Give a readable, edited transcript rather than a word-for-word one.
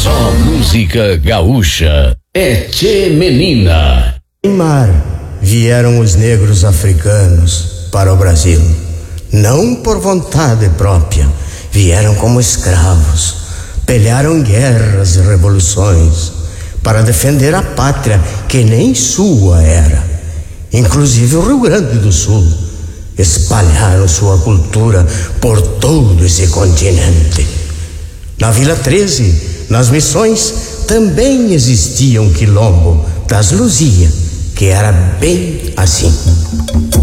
Só música gaúcha. É tchê menina. Em mar vieram os negros africanos para o Brasil. Não por vontade própria, vieram como escravos. Pelearam guerras e revoluções para defender a pátria que nem sua era. Inclusive o Rio Grande do Sul. Espalharam sua cultura por todo esse continente. Na Vila 13, nas Missões, também existia um quilombo das Luzia, que era bem assim.